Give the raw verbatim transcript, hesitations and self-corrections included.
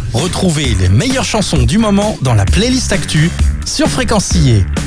Retrouvez les meilleures chansons du moment dans la playlist Actu sur Fréquencier.